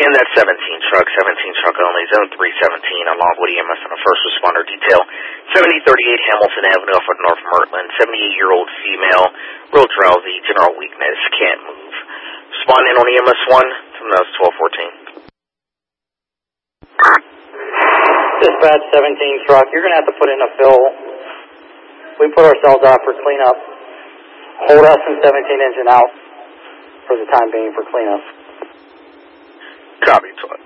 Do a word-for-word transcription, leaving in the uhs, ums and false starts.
And that's seventeen truck, seventeen truck only, zone three seventeen, on Longwood E M S on a first responder detail. seventy thirty-eight Hamilton Avenue off of North Mertland, seventy-eight-year-old female, real drowsy, general weakness, can't move. Respond in on E M S one, from those twelve fourteen. Dispatch seventeen truck, you're going to have to put in a fill. We put ourselves out for cleanup. Hold us in seventeen engine out for the time being for cleanup. Copy, twelve.